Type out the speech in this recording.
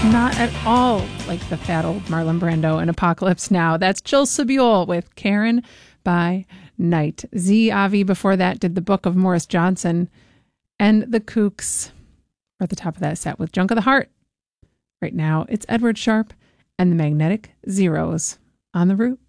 Not at all like the fat old Marlon Brando in Apocalypse Now. That's Jill Sobule with Karen by Night. Z Avi before that did the Book of Morris Johnson, and the Kooks are at the top of that set with Junk of the Heart. Right now, it's Edward Sharpe and the Magnetic Zeros on the Root.